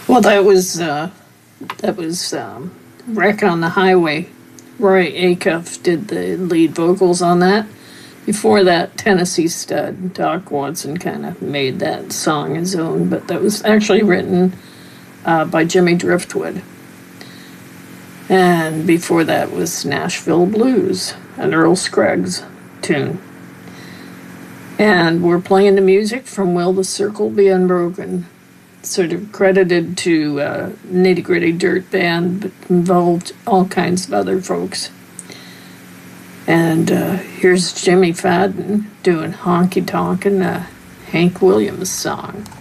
Well, that was Wreck on the Highway. Roy Acuff did the lead vocals on that. Before that, Tennessee stud Doc Watson kind of made that song his own, but that was actually written by Jimmy Driftwood. And before that was Nashville Blues, an Earl Scruggs tune. And we're playing the music from Will the Circle Be Unbroken, sort of credited to Nitty Gritty Dirt Band, but involved all kinds of other folks. And here's Jimmy Fadden doing Honky Tonkin', Hank Williams song.